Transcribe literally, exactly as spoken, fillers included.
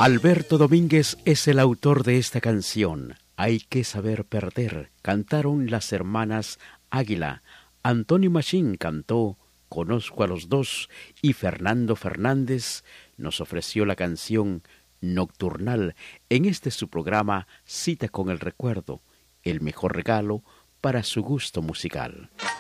Alberto Domínguez es el autor de esta canción. Hay que saber perder. Cantaron las hermanas Águila. Antonio Machín cantó Conozco a los dos y Fernando Fernández nos ofreció la canción Nocturnal en este su programa Cita con el Recuerdo, el mejor regalo para su gusto musical.